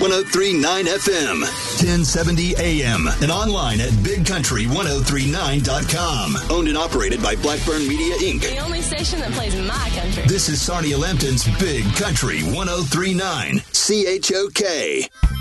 1039 FM, 1070 AM, and online at bigcountry1039.com. Owned and operated by Blackburn Media, Inc. The only station that plays my country. This is Sarnia Lambton's Big Country 1039, CHOK.